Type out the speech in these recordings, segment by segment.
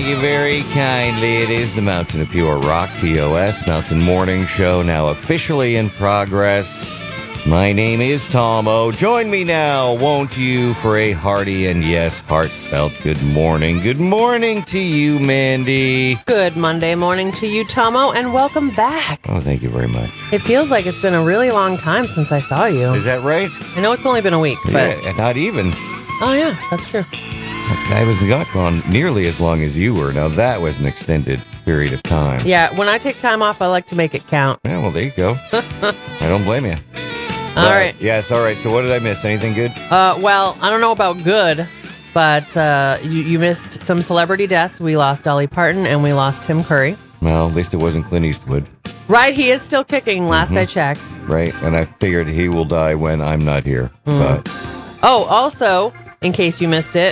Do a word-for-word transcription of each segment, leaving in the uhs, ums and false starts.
you very kindly. It is the Mountain of Pure Rock, T O S, Mountain Morning Show, now officially in progress. My name is Tom O. Join me now, won't you, for a hearty and, yes, heartfelt good morning. Good morning to you, Mandy. Good Monday morning to you, Tomo, and welcome back. Oh, thank you very much. It feels like it's been a really long time since I saw you. Is that right? I know it's only been a week, but... Yeah, not even. Oh, yeah, that's true. I was not gone nearly as long as you were. Now, that was an extended period of time. Yeah, when I take time off, I like to make it count. Yeah, well, there you go. I don't blame you. All But, right. Yes, all right. So what did I miss? Anything good? Uh, well, I don't know about good, but uh, you, you missed some celebrity deaths. We lost Dolly Parton and we lost Tim Curry. Well, at least it wasn't Clint Eastwood. Right, he is still kicking, last Mm-hmm. I checked. Right, and I figured he will die when I'm not here. Mm. But Oh, also, in case you missed it,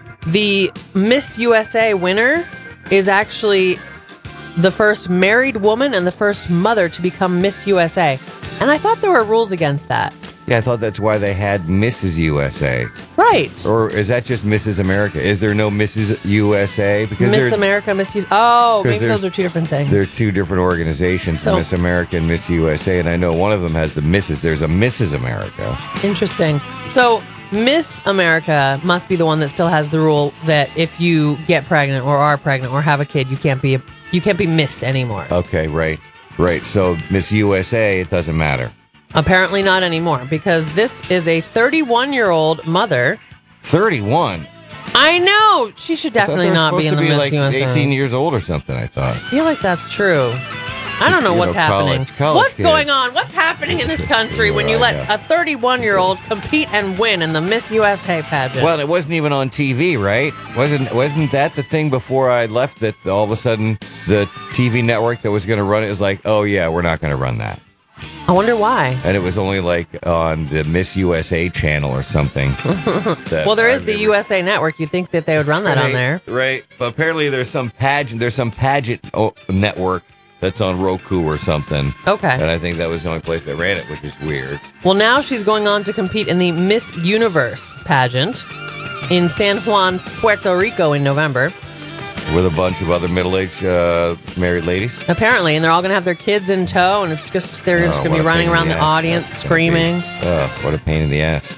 the Miss U S A winner is actually the first married woman and the first mother to become Miss U S A. And I thought there were rules against that. yeah, I thought that's why they had Missus U S A. Right. Or is that just Missus America? Is there no Missus U S A? Because Miss there- America, Miss U S A. Oh, 'Cause maybe there's- those are two different things. there's two different organizations, So- Miss America and Miss U S A, and I know one of them has the Missus There's a Missus America. Interesting. So Miss America must be the one that still has the rule that if you get pregnant or are pregnant or have a kid, you can't be a, you can't be Miss anymore. Okay, right, right. So Miss U S A, it doesn't matter. Apparently not anymore because this is a thirty-one-year-old mother. thirty-one. I know she should I thought definitely they were not be supposed in the to be Miss like U S A. eighteen years old or something, I thought. I feel like that's true. I don't know You what's know, happening. college- college what's kids. going on? What's happening in this country when you Right, let yeah. a thirty-one-year-old compete and win in the Miss U S A pageant? Well, it wasn't even on T V, right? Wasn't wasn't that the thing before I left that all of a sudden the T V network that was going to run it was like, oh yeah, we're not going to run that. I wonder why. And it was only like on the Miss U S A channel or something. that Well, there I is the never- U S A Network. You'd think that they would run that on Right, there. Right. But apparently there's some pageant, there's some pageant oh, network that's on Roku or something. Okay. And I think that was the only place that ran it, which is weird. Well, now she's going on to compete in the Miss Universe pageant in San Juan, Puerto Rico in November. With a bunch of other middle-aged uh, married ladies. Apparently, and they're all going to have their kids in tow, and it's just they're just Oh, going to what be a running pain in around the ass audience that's gonna be. screaming. Oh, what a pain in the ass.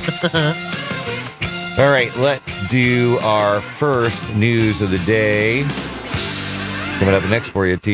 All right, let's do our first news of the day. Coming up next for you, T.